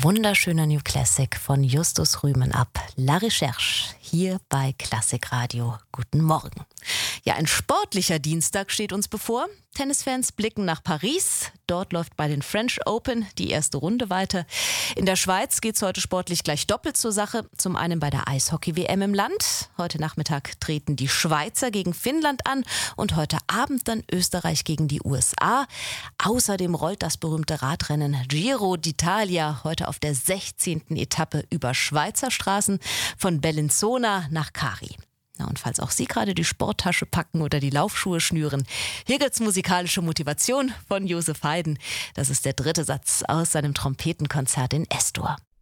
wunderschöner New Classic von Justus Rümenab, La Recherche, hier bei Klassikradio. Guten Morgen. Ja, ein sportlicher Dienstag steht uns bevor. Tennisfans blicken nach Paris. Dort läuft bei den French Open die erste Runde weiter. In der Schweiz geht es heute sportlich gleich doppelt zur Sache. Zum einen bei der Eishockey-WM im Land. Heute Nachmittag treten die Schweizer gegen Finnland an und heute Abend dann Österreich gegen die USA. Außerdem rollt das berühmte Radrennen Giro d'Italia heute auf der 16. Etappe über Schweizer Straßen von Bellinzona nach Cari. Na, und falls auch Sie gerade die Sporttasche packen oder die Laufschuhe schnüren, hier gibt's musikalische Motivation von Josef Haydn. Das ist der dritte Satz aus seinem Trompetenkonzert in S-Dur.